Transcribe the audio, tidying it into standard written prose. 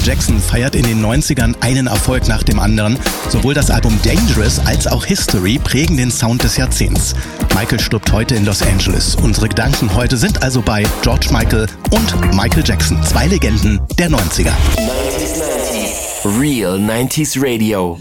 Jackson feiert in den 90ern einen Erfolg nach dem anderen. Sowohl das Album Dangerous als auch History prägen den Sound des Jahrzehnts. Michael stirbt heute in Los Angeles. Unsere Gedanken heute sind also bei George Michael und Michael Jackson, zwei Legenden der 90er. 90s. Real 90s Radio.